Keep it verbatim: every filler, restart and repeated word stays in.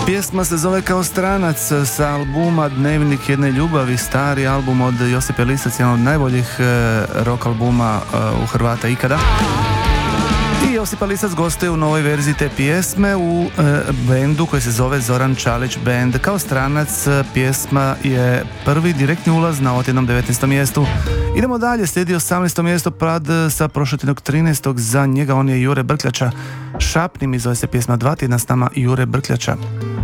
Pjesma se zove Kao stranac sa albuma Dnevnik jedne ljubavi, stari album od Josipe Lisac, jedan od najboljih e, rock albuma e, u Hrvata ikada. I Josipa Lisac gostuje u novoj verziji te pjesme u e, bendu koji se zove Zoran Čalić Band. Kao stranac pjesma je prvi direktni ulaz na otjednom devetnaestom mjestu. Idemo dalje, slijedi osamnaesto mjesto, pad sa prošlotjednog trinaestog za njega, on je Jure Brkljača. Šapni mi, zove se pjesma, dva tjedna s nama Jure Brkljača.